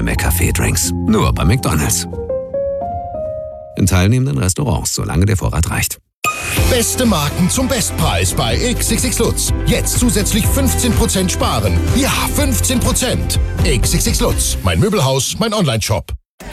McCafé-Drinks. Nur bei McDonald's. In teilnehmenden Restaurants, solange der Vorrat reicht. Beste Marken zum Bestpreis bei XXX Lutz. Jetzt zusätzlich 15% sparen. Ja, 15%. XXX Lutz. Mein Möbelhaus, mein Onlineshop.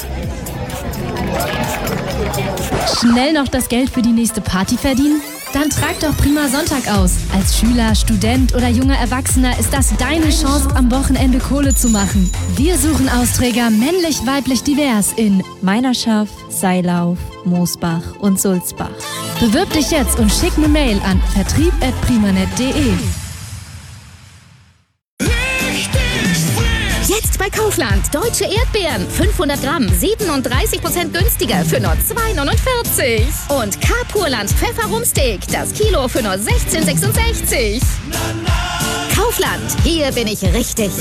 Schnell noch das Geld für die nächste Party verdienen? Dann trag doch Prima Sonntag aus. Als Schüler, Student oder junger Erwachsener ist das deine Chance, am Wochenende Kohle zu machen. Wir suchen Austräger männlich, weiblich, divers in Meinerschaft, Seilauf, Moosbach und Sulzbach. Bewirb dich jetzt und schick eine Mail an vertrieb@primanet.de. Jetzt bei Kaufland. Deutsche Erdbeeren. 500 Gramm. 37% günstiger für nur 2,49. Und K-Purland Pfefferrumsteak. Das Kilo für nur 16,66. Kaufland. Hier bin ich richtig.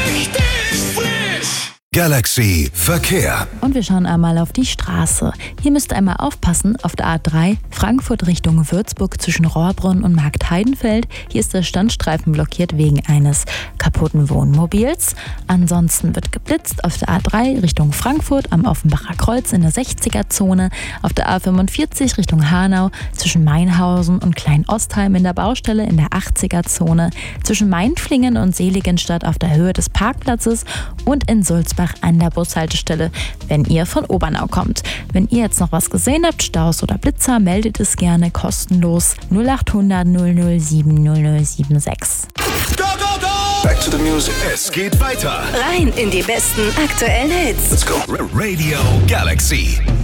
Galaxy Verkehr. Und wir schauen einmal auf die Straße. Hier müsst ihr einmal aufpassen, auf der A3 Frankfurt Richtung Würzburg zwischen Rohrbrunn und Marktheidenfeld. Hier ist der Standstreifen blockiert wegen eines kaputten Wohnmobils. Ansonsten wird geblitzt auf der A3 Richtung Frankfurt am Offenbacher Kreuz in der 60er-Zone. Auf der A45 Richtung Hanau zwischen Mainhausen und Kleinostheim in der Baustelle in der 80er-Zone. Zwischen Mainflingen und Seligenstadt auf der Höhe des Parkplatzes und in Sulzbach an der Bushaltestelle, wenn ihr von Obernau kommt. Wenn ihr jetzt noch was gesehen habt, Staus oder Blitzer, meldet es gerne kostenlos 0800 007 0076. Go, go, go! Back to the music. Es geht weiter. Rein in die besten aktuellen Hits. Let's go. Radio Galaxy.